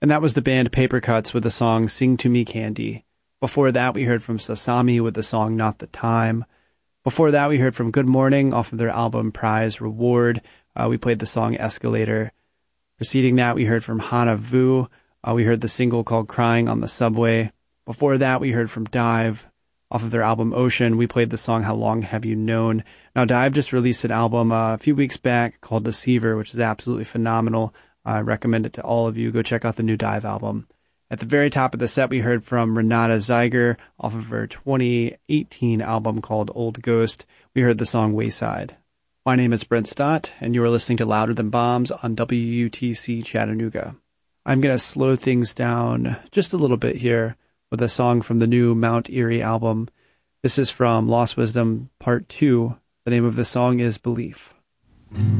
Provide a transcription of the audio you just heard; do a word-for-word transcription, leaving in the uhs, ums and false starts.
And that was the band Papercuts with the song Sing to Me Candy. Before that, we heard from Sasami with the song Not the Time. Before that, we heard from Good Morning off of their album Prize Reward. Uh, we played the song Escalator. Preceding that, we heard from Hana Vu. Uh, we heard the single called Crying on the Subway. Before that, we heard from Dive off of their album Ocean. We played the song How Long Have You Known. Now, Dive just released an album uh, a few weeks back called Deceiver, which is absolutely phenomenal. I recommend it to all of you. Go check out the new Dive album. At the very top of the set, we heard from Renata Zeiger off of her twenty eighteen album called Old Ghost. We heard the song Wayside. My name is Brent Stott, and you are listening to Louder Than Bombs on W U T C Chattanooga. I'm going to slow things down just a little bit here with a song from the new Mount Erie album. This is from Lost Wisdom Part two. The name of the song is Belief.